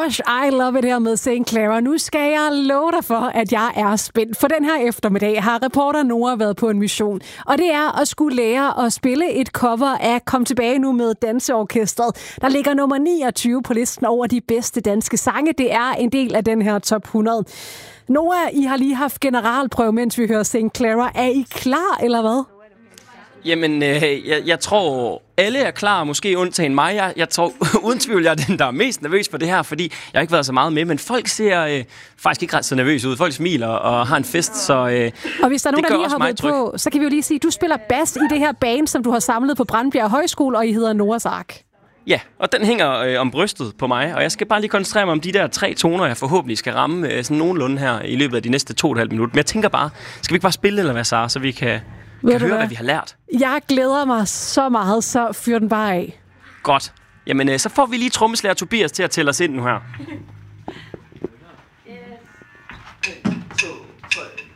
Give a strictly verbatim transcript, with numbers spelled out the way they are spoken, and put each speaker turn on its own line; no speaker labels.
Gosh, I love it her med Saint Clara. Nu skal jeg love dig for, at jeg er spændt. For den her eftermiddag har reporter Nora været på en mission. Og det er at skulle lære at spille et cover af Kom tilbage nu med Danseorkestret. Der ligger nummer niogtyve på listen over de bedste danske sange. Det er en del af den her top hundrede. Nora, I har lige haft generalprøve, mens vi hører Saint Clara. Er I klar, eller hvad?
Jamen, øh, jeg, jeg tror, alle er klar, måske undtagen mig. Jeg, jeg tror, uden tvivl, jeg er den, der er mest nervøs for det her, fordi jeg har ikke været så meget med, men folk ser øh, faktisk ikke ret så nervøse ud. Folk smiler og har en fest, så øh,
og hvis der er nogen, der lige har været på, så kan vi jo lige sige, at du spiller bas i det her band, som du har samlet på Brandbjerg Højskole, og I hedder Noras Ark.
Ja, og den hænger øh, om brystet på mig, og jeg skal bare lige koncentrere mig om de der tre toner, jeg forhåbentlig skal ramme øh, sådan nogenlunde her i løbet af de næste to og et halvt minutter. Men jeg tænker bare, skal vi ikke bare spille, eller hvad, Sara, så vi kan... Kan høre, hvad? hvad vi har lært.
Jeg glæder mig så meget, så fyr den bare af.
Godt. Jamen, øh, så får vi lige trommeslager Tobias til at tælle os ind nu her. et, to, tre